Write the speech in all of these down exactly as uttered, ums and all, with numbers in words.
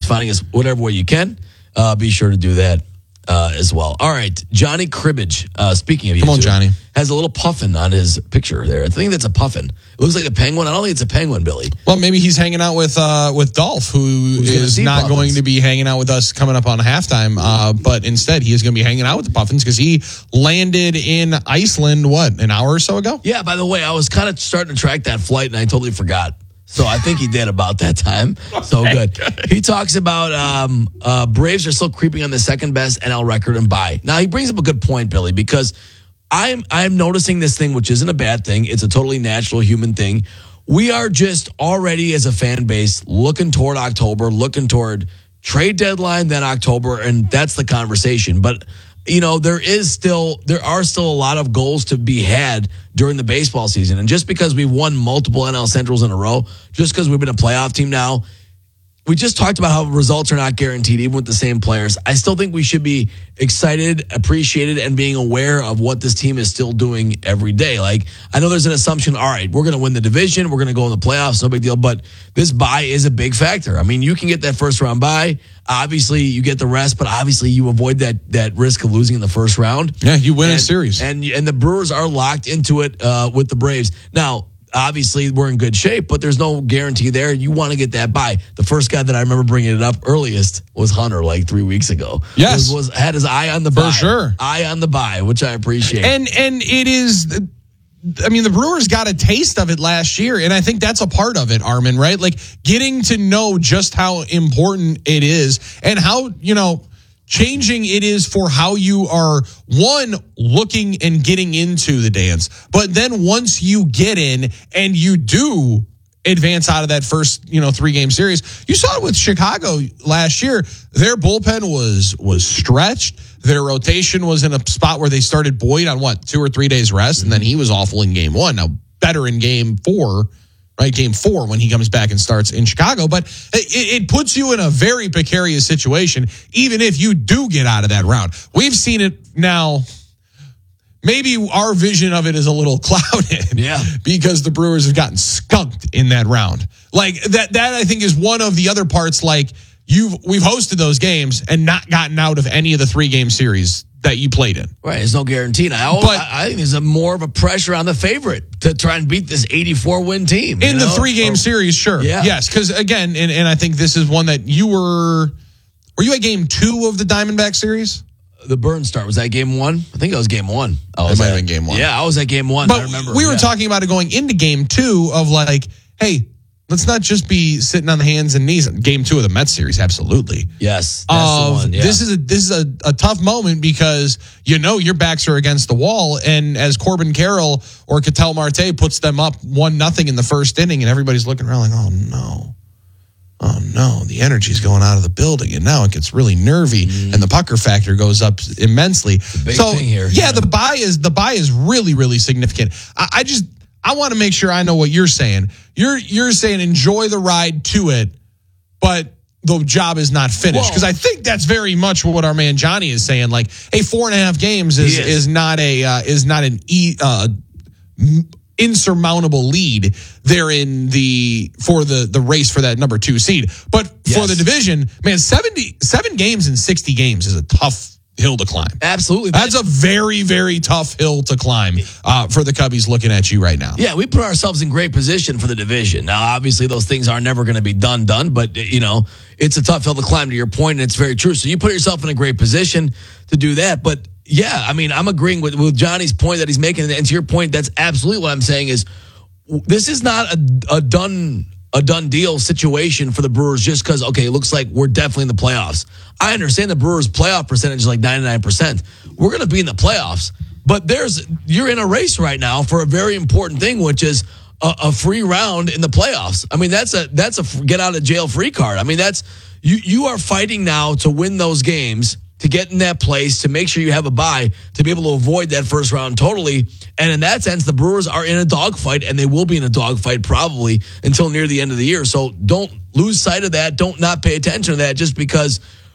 finding us whatever way you can. Uh, be sure to do that uh, as well. All right, Johnny Cribbage, uh, speaking of you Come on, two, Johnny. has a little puffin on his picture there. I think that's a puffin. It looks like a penguin. I don't think it's a penguin, Billy. Well, maybe he's hanging out with uh, with Dolph, who is not puffins. going to be hanging out with us coming up on halftime. Uh, but instead, he is going to be hanging out with the Puffins because he landed in Iceland, what, an hour or so ago? Yeah, by the way, I was kind of starting to track that flight, and I totally forgot. So I think he did about that time. So good. He talks about um, uh, Braves are still creeping on the second best N L record and bye. Now, he brings up a good point, Billy, because I'm I'm noticing this thing, which isn't a bad thing. It's a totally natural human thing. We are just already, as a fan base, looking toward October, looking toward trade deadline, then October, and that's the conversation. But you know, there is still, there are still a lot of goals to be had during the baseball season. And just because we've won multiple N L Centrals in a row, just because we've been a playoff team now, we just talked about how results are not guaranteed, even with the same players. I still think we should be excited, appreciated, and being aware of what this team is still doing every day. Like, I know there's an assumption, all right, we're going to win the division, we're going to go in the playoffs, no big deal, but this bye is a big factor. I mean, you can get that first round bye. Obviously, you get the rest, but obviously you avoid that that risk of losing in the first round. Yeah, you win and, a series. And, and the Brewers are locked into it uh, with the Braves. Now, obviously, we're in good shape, but there's no guarantee there. You want to get that bye. The first guy that I remember bringing it up earliest was Hunter, like three weeks ago. Yes. Was, was had his eye on the For bye. sure. Eye on the bye, which I appreciate. And and it is, I mean, the Brewers got a taste of it last year, and I think that's a part of it, Armin, right? Like, getting to know just how important it is and how, you know, changing it is for how you are, one, looking and getting into the dance. But then once you get in and you do advance out of that first, you know, three-game series, you saw it with Chicago last year. Their bullpen was was stretched. Their rotation was in a spot where they started Boyd on, what, two or three days rest, and then he was awful in game one. Now, better in game four, right? Game four when he comes back and starts in Chicago. But it, it puts you in a very precarious situation, even if you do get out of that round. We've seen it now. Maybe our vision of it is a little clouded, yeah, because the Brewers have gotten skunked in that round. Like that, that I think is one of the other parts. Like you've, we've hosted those games and not gotten out of any of the three game series that you played in. Right, there's no guarantee. Now, But- I, I think there's a more of a pressure on the favorite to try and beat this eighty-four win team In you the know? three game Or- series, sure. Yeah. Yes, because again, and, and I think this is one that you were, were you at game two of the Diamondback series? The burn start, was that game one? I think that was game one. I was might at, have been game one. Yeah, I was at game one. But I remember. we were yeah. talking about it going into game two of like, hey, let's not just be sitting on the hands and knees. Game two of the Mets series, absolutely. Yes, that's the Of one. Yeah. this is a this is a, a tough moment because you know your backs are against the wall, and as Corbin Carroll or Ketel Marte puts them up one nothing in the first inning, and everybody's looking around like, oh no. Oh no, the energy's going out of the building, and now it gets really nervy, mm. and the pucker factor goes up immensely. Big so, thing here. yeah, Yeah. the buy is the buy is really, really significant. I, I just I want to make sure I know what you're saying. You're you're saying enjoy the ride to it, but the job is not finished, because I think that's very much what our man Johnny is saying. Like, hey, four and a half games is is. is not a uh, is not an e. Uh, insurmountable lead there in the for the the race for that number two seed. But Yes. for the division, man, seventy seven games in sixty games is a tough hill to climb. Absolutely. That's a very, very tough hill to climb uh, for the Cubbies looking at you right now. Yeah, we put ourselves in great position for the division. Now, obviously, those things are never going to be done, done, but, you know, it's a tough hill to climb, to your point, and it's very true. So you put yourself in a great position to do that. But, yeah, I mean, I'm agreeing with, with Johnny's point that he's making, and to your point, that's absolutely what I'm saying is this is not a, a done a done deal situation for the Brewers just because, okay, it looks like we're definitely in the playoffs. I understand the Brewers' playoff percentage is like ninety-nine percent. We're going to be in the playoffs, but there's you're in a race right now for a very important thing, which is a, a free round in the playoffs. I mean, that's a that's a get out of jail free card. I mean, that's you you are fighting now to win those games, to get in that place, to make sure you have a bye, to be able to avoid that first round totally. And in that sense, the Brewers are in a dogfight, and they will be in a dogfight probably until near the end of the year. So don't lose sight of that. Don't not pay attention to that just because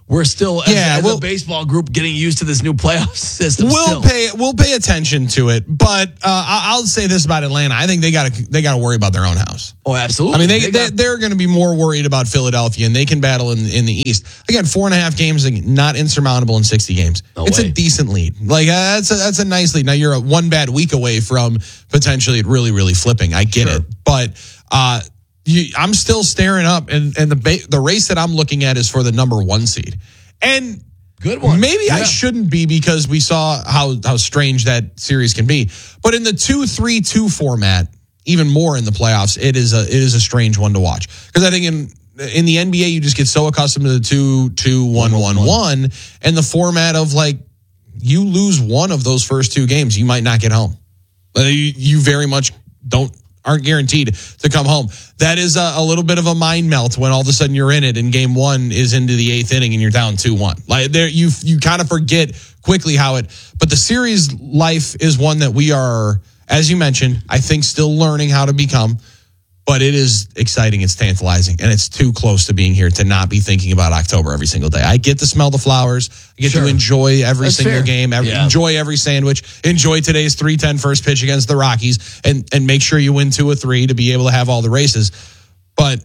we're still as, Yeah, as we'll- a baseball group getting used to this new playoff system. We'll still. pay we'll pay attention to it, but uh, I- I'll say this about Atlanta: I think they got to they got to worry about their own house. Oh, absolutely. I mean, they, They they, got- they're going to be more worried about Philadelphia, and they can battle in in the East. Again, four and a half games, not insurmountable in sixty games. No it's way. a decent lead. Like uh, that's a, that's a nice lead. Now you're a one bad week away from potentially it really really flipping. I get Sure. it, but uh, you, I'm still staring up, and and the ba- the race that I'm looking at is for the number one seed, and. Good one. Maybe I Yeah. shouldn't be because we saw how how strange that series can be. But in the two three two format, even more in the playoffs, it is a it is a strange one to watch. Because I think in in the N B A you just get so accustomed to the two two one one one, and the format of like you lose one of those first two games, you might not get home. Uh, You, you very much don't aren't guaranteed to come home. That is a, a little bit of a mind melt when all of a sudden you're in it and game one is into the eighth inning and you're down two one. Like there, you you kind of forget quickly how it. But the series life is one that we are, as you mentioned, I think still learning how to become. But it is exciting. It's tantalizing, and it's too close to being here to not be thinking about October every single day. I get to smell the flowers. I get Sure. to enjoy every That's single fair. game. Every, Yeah. Enjoy every sandwich. Enjoy today's three ten first pitch against the Rockies, and and make sure you win two or three to be able to have all the races. But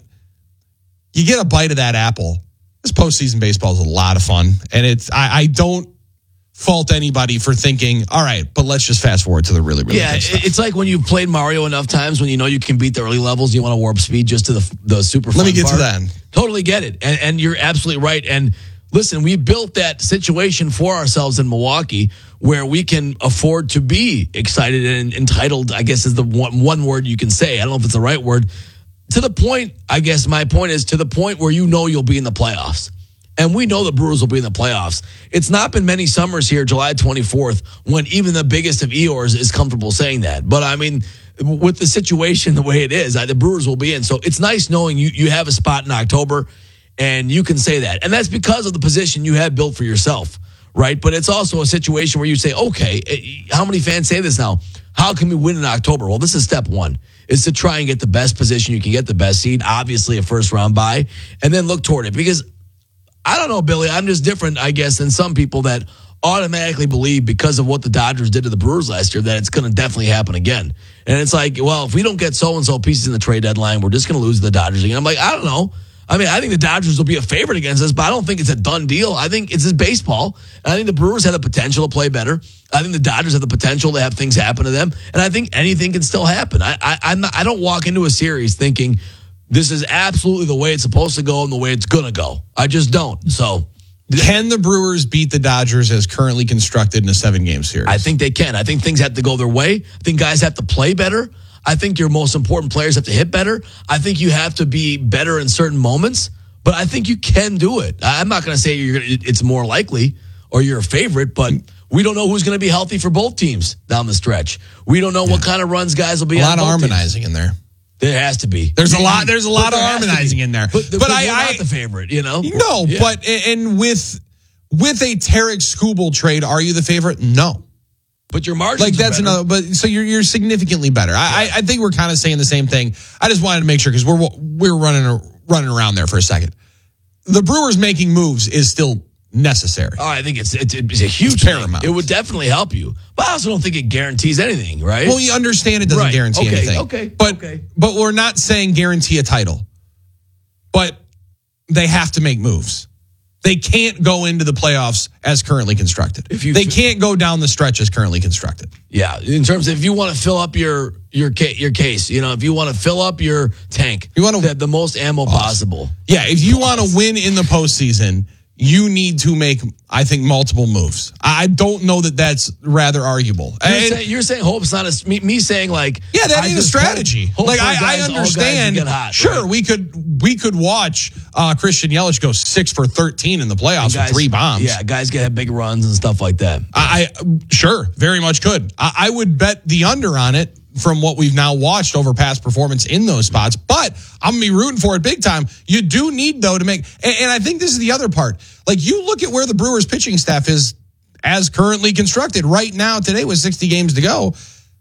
you get a bite of that apple. This postseason baseball is a lot of fun, and it's I, I don't fault anybody for thinking, all right, but let's just fast forward to the really, really Yeah, good stuff. it- it's like when you've played Mario enough times when you know you can beat the early levels, you want to warp speed just to the the super fun Let me get to part. that. Totally get it. And, and you're absolutely right. And listen, we built that situation for ourselves in Milwaukee where we can afford to be excited and entitled, I guess is the one, one word you can say. I don't know if it's the right word. To the point, I guess my point is to the point where you know you'll be in the playoffs. And we know the Brewers will be in the playoffs. It's not been many summers here, July twenty-fourth, when even the biggest of Eeyores is comfortable saying that. But I mean, with the situation the way it is, the Brewers will be in. So it's nice knowing you, you have a spot in October and you can say that. And that's because of the position you have built for yourself, right? But it's also a situation where you say, okay, how many fans say this now? How can we win in October? Well, this is step one, is to try and get the best position you can get, the best seed, obviously a first round bye, and then look toward it. Because I don't know, Billy. I'm just different, I guess, than some people that automatically believe because of what the Dodgers did to the Brewers last year that it's going to definitely happen again. And it's like, well, if we don't get so-and-so pieces in the trade deadline, we're just going to lose to the Dodgers again. I'm like, I don't know. I mean, I think the Dodgers will be a favorite against us, but I don't think it's a done deal. I think it's just baseball. And I think the Brewers have the potential to play better. I think the Dodgers have the potential to have things happen to them. And I think anything can still happen. I, I, I'm not, I don't walk into a series thinking this is absolutely the way it's supposed to go and the way it's going to go. I just don't. So Can the Brewers beat the Dodgers as currently constructed in a seven-game series? I think they can. I think things have to go their way. I think guys have to play better. I think your most important players have to hit better. I think you have to be better in certain moments, but I think you can do it. I'm not going to say you're gonna, it's more likely or you're a favorite, but we don't know who's going to be healthy for both teams down the stretch. We don't know yeah. what kind of runs guys will be. A lot on of both harmonizing teams. in there. There has to be. There's a lot. There's a lot but of harmonizing in there. But, but but I, we're I not the favorite, you know. No, Yeah. but and with with a Tarek Skubal trade, are you the favorite? No. But your margins like that's are better. another. But so you're you're significantly better. I Yeah. I, I think we're kind of saying the same thing. I just wanted to make sure because we're we're running running around there for a second. The Brewers making moves is still necessary. Oh, I think it's it's, it's a huge It's paramount. thing. It would definitely help you, but I also don't think it guarantees anything, right? Well, you understand it doesn't Right. guarantee Okay, anything. okay, But okay. but we're not saying guarantee a title. But they have to make moves. They can't go into the playoffs as currently constructed. If you they f- can't go down the stretch as currently constructed. Yeah, in terms of if you want to fill up your your ca- your case, you know, if you want to fill up your tank, You wanna- the, the most ammo possible. Yeah, if you want to win in the postseason, you need to make, I think, multiple moves. I don't know that that's rather arguable. You're, And- saying, you're saying hope's not a me, me saying like yeah, that I ain't a just strategy. hope- hope like for I, guys- I all guys to understand. get hot, sure, right? we could we could watch uh, Christian Yelich go six for thirteen in the playoffs Guys- with three bombs. Yeah, guys get have big runs and stuff like that. I, I sure, very much could. I, I would bet the under on it from what we've now watched over past performance in those spots. But I'm gonna be rooting for it big time. You do need though to make, and, and I think this is the other part. Like you look at where the Brewers pitching staff is as currently constructed right now. Today with sixty games to go,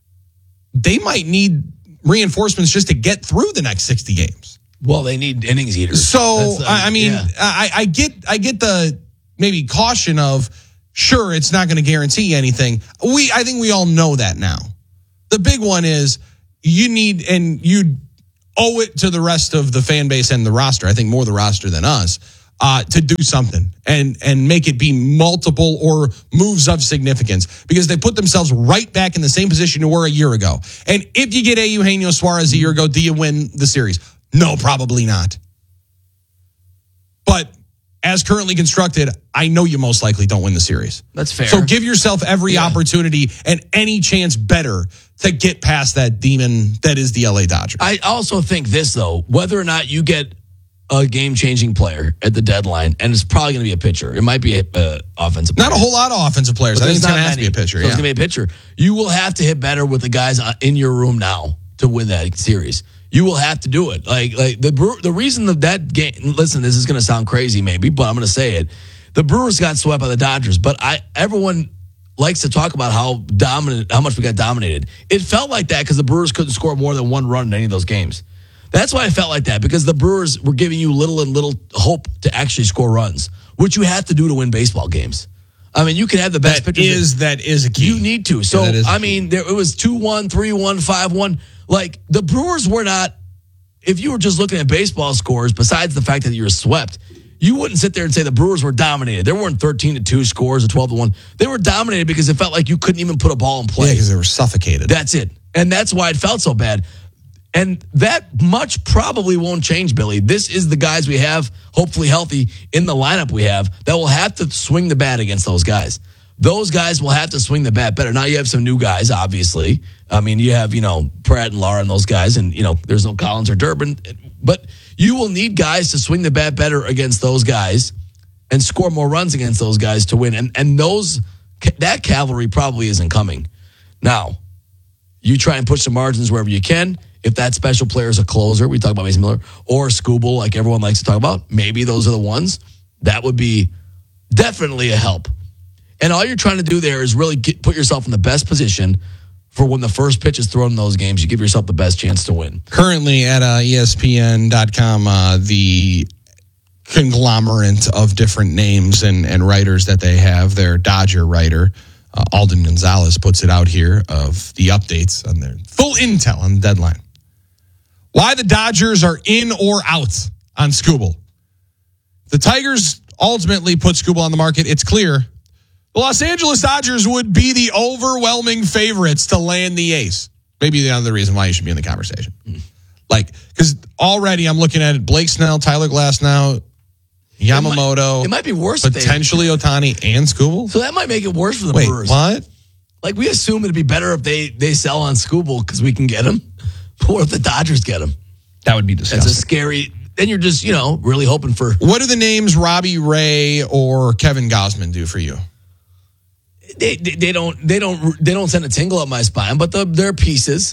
they might need reinforcements just to get through the next sixty games. Well, they need innings eaters. So That's, uh, I I mean, yeah. I, I get I get the maybe caution of, sure, it's not going to guarantee anything. We, I think we all know that now. The big one is you need, and you owe it to the rest of the fan base and the roster, I think more the roster than us, uh, to do something and, and make it be multiple or moves of significance, because they put themselves right back in the same position you were a year ago. And if you get Eugenio Suarez a year ago, do you win the series? No, probably not. But as currently constructed, I know you most likely don't win the series. That's fair. So give yourself every yeah. opportunity and any chance better to get past that demon that is the L A Dodgers. I also think this, though, whether or not you get a game-changing player at the deadline, and it's probably going to be a pitcher. It might be an uh, offensive player. Not a whole lot of offensive players. But I think it's there's going to not have to be a many. pitcher. So yeah. it's going to be a pitcher. You will have to hit better with the guys in your room now to win that series. You will have to do it. Like, like the Brewer, the reason that that game. Listen, this is going to sound crazy, maybe, but I'm going to say it. The Brewers got swept by the Dodgers, but I everyone likes to talk about how dominant, how much we got dominated. It felt like that because the Brewers couldn't score more than one run in any of those games. That's why I felt like that, because the Brewers were giving you little and little hope to actually score runs, which you have to do to win baseball games. I mean, you can have the best that pitchers. Is, that is a key. You need to. So, yeah, I mean, there, it was two one, three one, five one. Like, the Brewers were not, if you were just looking at baseball scores, besides the fact that you were swept, you wouldn't sit there and say the Brewers were dominated. There weren't thirteen to two scores or twelve to one. They were dominated because it felt like you couldn't even put a ball in play. Yeah, because they were suffocated. That's it. And that's why it felt so bad. And that much probably won't change, Billy. This is the guys we have, hopefully healthy, in the lineup we have, that will have to swing the bat against those guys. Those guys will have to swing the bat better. Now you have some new guys, obviously. I mean, you have, you know, Pratt and Lara and those guys, and, you know, there's no Collins or Durbin. But you will need guys to swing the bat better against those guys and score more runs against those guys to win. And and those that cavalry probably isn't coming. Now, you try and push the margins wherever you can. If that special player is a closer, we talk about Mason Miller, or Skubal, like everyone likes to talk about, maybe those are the ones. That would be definitely a help. And all you're trying to do there is really get, put yourself in the best position for when the first pitch is thrown in those games. You give yourself the best chance to win. Currently at uh, E S P N dot com, uh, the conglomerate of different names and, and writers that they have, their Dodger writer, uh, Alden Gonzalez, puts it out here of the updates on their full intel on the deadline. Why the Dodgers are in or out on Skubal. The Tigers ultimately put Skubal on the market. It's clear the Los Angeles Dodgers would be the overwhelming favorites to land the ace. Maybe the other reason why you should be in the conversation. Mm. Like, because already I'm looking at it, Blake Snell, Tyler Glasnow, Yamamoto. It might, it might be worse. Potentially Ohtani and Skubal. So that might make it worse for the Wait, Brewers. what? Like, we assume it'd be better if they, they sell on Skubal because we can get him. Or if the Dodgers get him. That would be disgusting. That's a scary... Then you're just, you know, really hoping for... What do the names Robbie Ray or Kevin Gausman do for you? They, they they don't they don't they don't send a tingle up my spine, but the, they're pieces.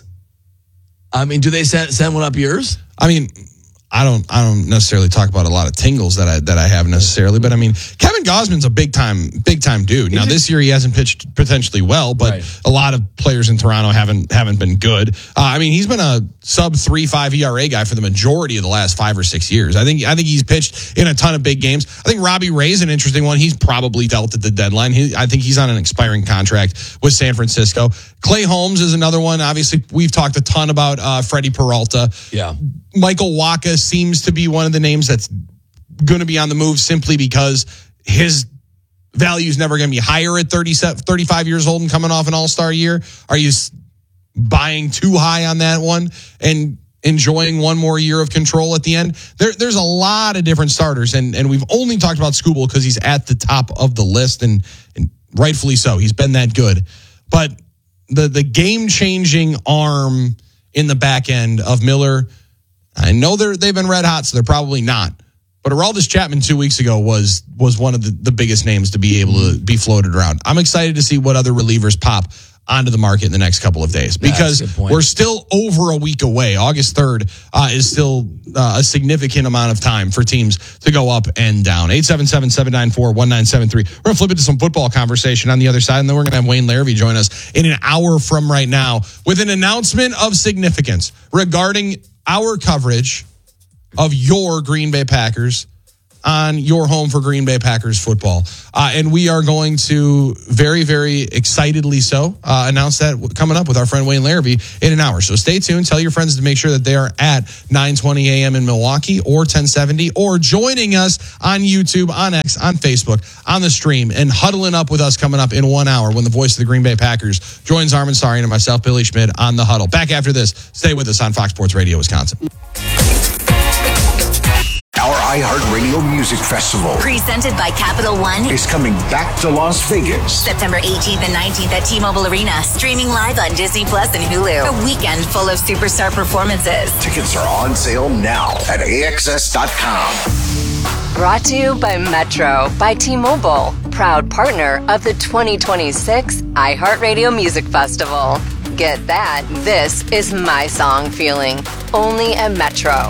I mean, do they send send one up yours? I mean, I don't I don't necessarily talk about a lot of tingles that I that I have necessarily, but I mean, Kevin Gausman's a big time big time dude. Now this year he hasn't pitched potentially well, but right. a lot of players in Toronto haven't haven't been good. Uh, I mean, he's been a sub three five E R A guy for the majority of the last five or six years. I think I think he's pitched in a ton of big games. I think Robbie Ray's an interesting one. He's probably dealt at the deadline. He, I think he's on an expiring contract with San Francisco. Clay Holmes is another one. Obviously, we've talked a ton about uh, Freddie Peralta. Yeah. Michael Wacha seems to be one of the names that's going to be on the move simply because his value is never going to be higher at thirty, thirty-five years old and coming off an all-star year. Are you buying too high on that one and enjoying one more year of control at the end? There, there's a lot of different starters, and, and we've only talked about Skubal because he's at the top of the list, and, and rightfully so. He's been that good. But the the game-changing arm in the back end of Miller, I know they're they've been red hot, so they're probably not. But Aroldis Chapman two weeks ago was was one of the, the biggest names to be able to be floated around. I'm excited to see what other relievers pop onto the market in the next couple of days, because we're still over a week away. August third uh, is still uh, a significant amount of time for teams to go up and down. eight seven seven, seven nine four, one nine seven three. We're going to flip it to some football conversation on the other side, and then we're going to have Wayne Larrivee join us in an hour from right now with an announcement of significance regarding our coverage of your Green Bay Packers on your home for Green Bay Packers football. Uh, and we are going to very, very excitedly so uh, announce that coming up with our friend Wayne Larrabee in an hour. So stay tuned. Tell your friends to make sure that they are at nine twenty a.m. in Milwaukee or ten seventy or joining us on YouTube, on X, on Facebook, on the stream, and huddling up with us coming up in one hour when the voice of the Green Bay Packers joins Armin Sarian and myself, Billy Schmidt, on the huddle. Back after this. Stay with us on Fox Sports Radio Wisconsin. Our iHeartRadio Music Festival, presented by Capital One, is coming back to Las Vegas. September eighteenth and nineteenth at T-Mobile Arena. Streaming live on Disney Plus and Hulu. A weekend full of superstar performances. Tickets are on sale now at A X S dot com. Brought to you by Metro by T-Mobile, proud partner of the twenty twenty-six iHeartRadio Music Festival. Get that. This is my song feeling. Only at Metro.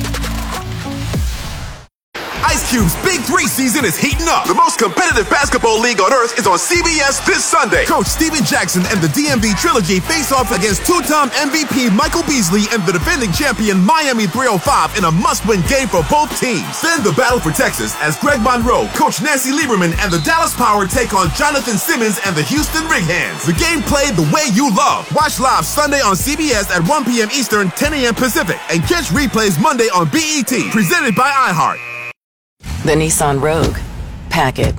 Ice Cube's Big Three season is heating up. The most competitive basketball league on earth is on C B S this Sunday. Coach Steven Jackson and the D M V Trilogy face off against two-time M V P Michael Beasley and the defending champion Miami three oh five in a must-win game for both teams. Then the battle for Texas as Greg Monroe, Coach Nancy Lieberman, and the Dallas Power take on Jonathan Simmons and the Houston Rig-Hands. The game played the way you love. Watch live Sunday on C B S at one p.m. Eastern, ten a.m. Pacific, and catch replays Monday on B E T. Presented by iHeart. The Nissan Rogue. Pack it.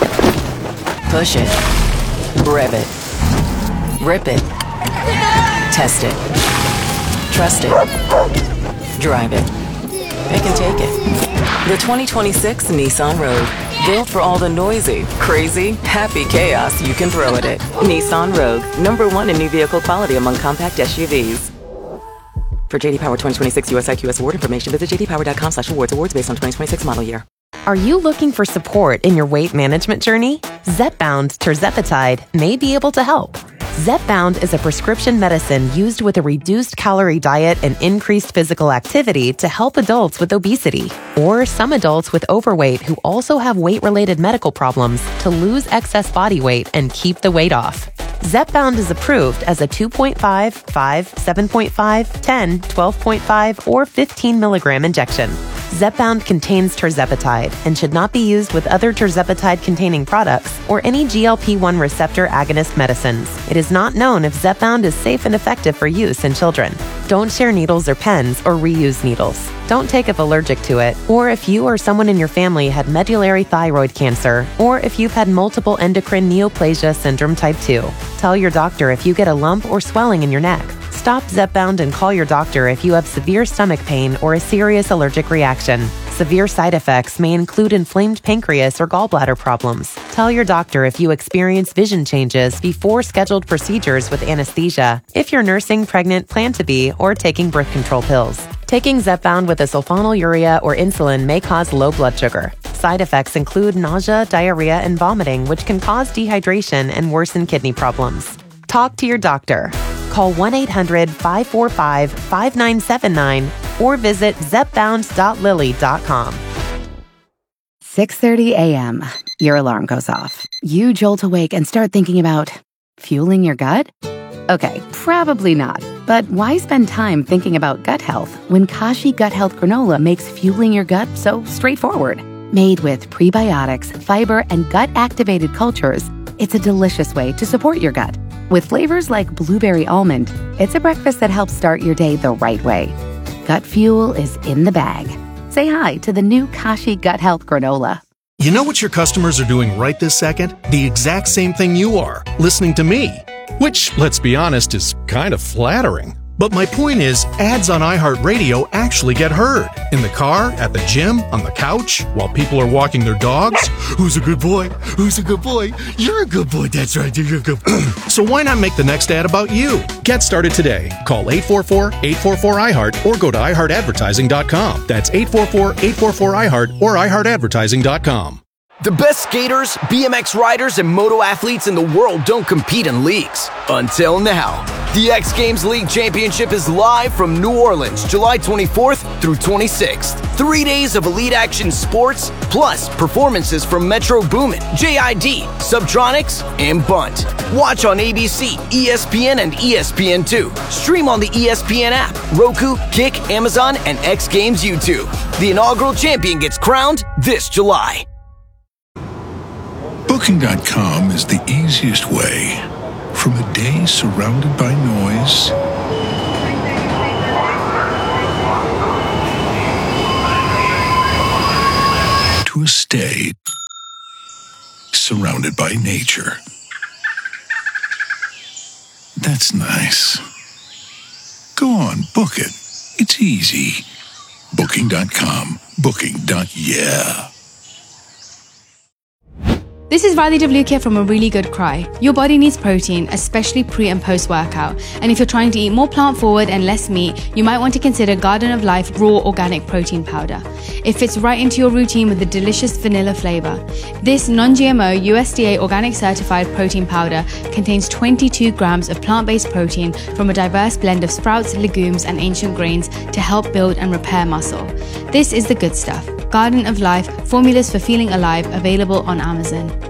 Push it. Rev it. Rip it. Test it. Trust it. Drive it. It can take it. The twenty twenty-six Nissan Rogue. Built for all the noisy, crazy, happy chaos you can throw at it. Nissan Rogue. Number one in new vehicle quality among compact S U Vs. For J D Power twenty twenty-six U S I Q S award information, visit j d power dot com slash awards. Awards based on twenty twenty-six model year. Are you looking for support in your weight management journey? Zepbound tirzepatide may be able to help. Zepbound is a prescription medicine used with a reduced calorie diet and increased physical activity to help adults with obesity or some adults with overweight who also have weight-related medical problems to lose excess body weight and keep the weight off. Zepbound is approved as a two point five, five, seven point five, ten, twelve point five, or fifteen milligram injection. Zepbound contains tirzepatide and should not be used with other tirzepatide-containing products or any G L P one receptor agonist medicines. It is not known if Zepbound is safe and effective for use in children. Don't share needles or pens or reuse needles. Don't take if allergic to it, or if you or someone in your family had medullary thyroid cancer, or if you've had multiple endocrine neoplasia syndrome type two. Tell your doctor if you get a lump or swelling in your neck. Stop Zepbound and call your doctor if you have severe stomach pain or a serious allergic reaction. Severe side effects may include inflamed pancreas or gallbladder problems. Tell your doctor if you experience vision changes before scheduled procedures with anesthesia, if you're nursing, pregnant, plan to be, or taking birth control pills. Taking Zepbound with a sulfonylurea or insulin may cause low blood sugar. Side effects include nausea, diarrhea, and vomiting, which can cause dehydration and worsen kidney problems. Talk to your doctor. Call one eight hundred, five four five, five nine seven nine or visit zepbound dot lilly dot com. six thirty a.m. Your alarm goes off. You jolt awake and start thinking about fueling your gut? Okay, probably not. But why spend time thinking about gut health when Kashi Gut Health Granola makes fueling your gut so straightforward? Made with prebiotics, fiber, and gut-activated cultures, it's a delicious way to support your gut. With flavors like blueberry almond, it's a breakfast that helps start your day the right way. Gut fuel is in the bag. Say hi to the new Kashi Gut Health Granola. You know what your customers are doing right this second? The exact same thing you are, listening to me. Which, let's be honest, is kind of flattering. But my point is, ads on iHeartRadio actually get heard. In the car, at the gym, on the couch, while people are walking their dogs. Who's a good boy? Who's a good boy? You're a good boy. That's right. You're a good boy. So why not make the next ad about you? Get started today. Call eight four four, eight four four, I heart or go to i heart advertising dot com. That's eight four four, eight four four, I heart or i heart advertising dot com. The best skaters, B M X riders, and moto athletes in the world don't compete in leagues. Until now. The X Games League Championship is live from New Orleans, July twenty-fourth through twenty-sixth. Three days of elite action sports, plus performances from Metro Boomin, J I D, Subtronics, and Bunt. Watch on A B C, E S P N, and E S P N two. Stream on the E S P N app, Roku, Kick, Amazon, and X Games YouTube. The inaugural champion gets crowned this July. Booking dot com is the easiest way from a day surrounded by noise to a stay surrounded by nature. That's nice. Go on, book it. It's easy. Booking dot com. Booking. Yeah. This is Riley Devlukia from A Really Good Cry. Your body needs protein, especially pre and post workout. And if you're trying to eat more plant forward and less meat, you might want to consider Garden of Life Raw Organic Protein Powder. It fits right into your routine with a delicious vanilla flavor. This non-G M O U S D A organic certified protein powder contains twenty-two grams of plant-based protein from a diverse blend of sprouts, legumes, and ancient grains to help build and repair muscle. This is the good stuff. Garden of Life, formulas for feeling alive, available on Amazon.